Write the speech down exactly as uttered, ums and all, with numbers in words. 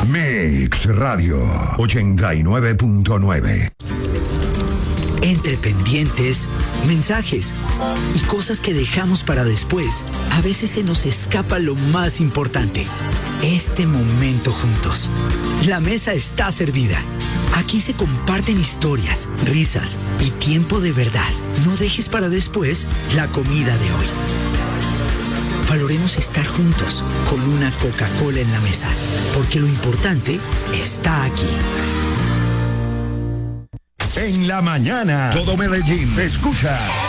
Mix Radio ochenta y nueve punto nueve. Entre pendientes, mensajes y cosas que dejamos para después, a veces se nos escapa lo más importante, este momento juntos. La mesa está servida. Aquí se comparten historias, risas y tiempo de verdad. No dejes para después la comida de hoy. Valoremos estar juntos con una Coca-Cola en la mesa, porque lo importante está aquí. En la mañana, todo Medellín escucha